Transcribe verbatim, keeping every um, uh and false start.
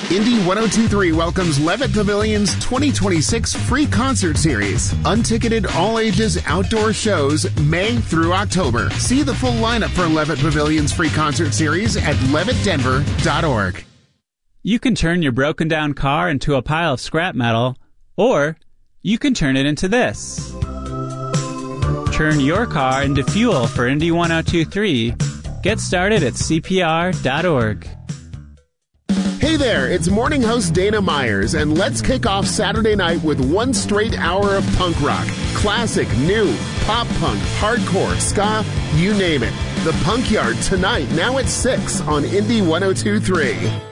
Indy one oh two point three welcomes Levitt Pavilion's twenty twenty-six free concert series. Unticketed all-ages outdoor shows May through October. See the full lineup for Levitt Pavilion's free concert series at levitt denver dot org. You can turn your broken down car into a pile of scrap metal, or you can turn it into this. Turn your car into fuel for Indy one oh two point three. Get started at c p r dot org. Hey there, it's morning host Dana Myers, and let's kick off Saturday night with one straight hour of punk rock. Classic, new, pop punk, hardcore, ska, you name it. The Punk Yard tonight, now at six on Indy one oh two point three.